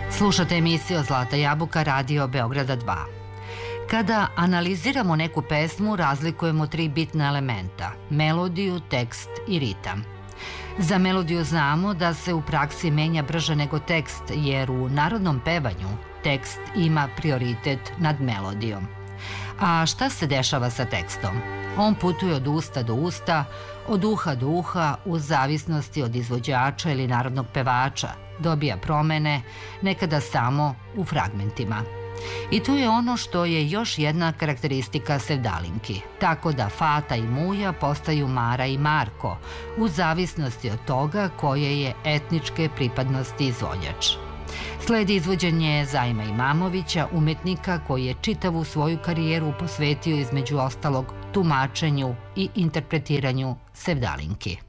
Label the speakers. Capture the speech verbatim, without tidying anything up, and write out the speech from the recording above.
Speaker 1: Slušate emisiju Zlata jabuka Radio Beograda dva. Kada analiziramo neku pesmu, razlikujemo tri bitna elementa: melodiju, tekst i ritam. Za melodiju znamo da se u praksi menja brže nego tekst, jer u narodnom pevanju tekst ima prioritet nad melodijom. A šta se dešava sa tekstom? On putuje od usta do usta, od uha do uha, u zavisnosti od izvođača ili narodnog pevača, dobija promene, nekada samo u fragmentima. I tu je ono što je još jedna karakteristika sevdalinki, tako da Fata i Muja postaju Mara i Marko, u zavisnosti od toga koje je etničke pripadnosti izvođač. Sledi izvođenje Zajma Imamovića, umetnika koji je čitavu svoju karijeru posvetio između ostalog tumačenju i interpretiranju sevdalinki.